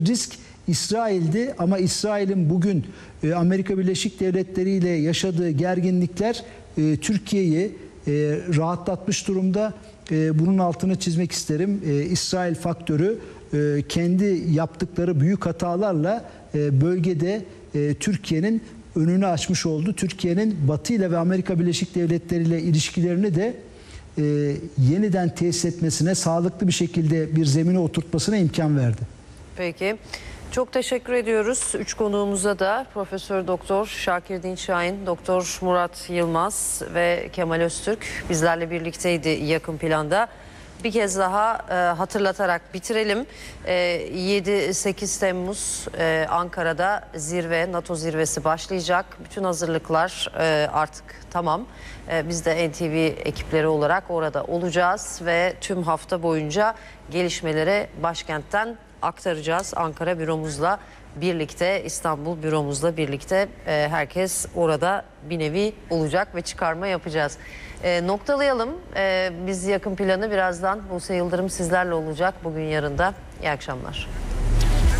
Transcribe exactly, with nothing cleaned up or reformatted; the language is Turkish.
risk İsrail'di ama İsrail'in bugün e, Amerika Birleşik Devletleri ile yaşadığı gerginlikler e, Türkiye'yi e, rahatlatmış durumda. E, bunun altını çizmek isterim. E, İsrail faktörü e, kendi yaptıkları büyük hatalarla e, bölgede e, Türkiye'nin önünü açmış oldu. Türkiye'nin Batı ile ve Amerika Birleşik Devletleri ile ilişkilerini de e, yeniden tesis etmesine, sağlıklı bir şekilde bir zemine oturtmasına imkan verdi. Peki. Çok teşekkür ediyoruz. Üç konuğumuza da Profesör Doktor Şakir Dinçayin, Doktor Murat Yılmaz ve Kemal Öztürk bizlerle birlikteydi yakın planda. Bir kez daha e, hatırlatarak bitirelim. E, yedi sekiz Temmuz e, Ankara'da zirve, NATO zirvesi başlayacak. Bütün hazırlıklar e, artık tamam. E, biz de N T V ekipleri olarak orada olacağız ve tüm hafta boyunca gelişmeleri başkentten aktaracağız. Ankara büromuzla birlikte, İstanbul büromuzla birlikte e, herkes orada bir nevi olacak ve çıkarma yapacağız. E, noktalayalım. E, biz yakın planı birazdan Buse Yıldırım sizlerle olacak bugün yarın da. İyi akşamlar.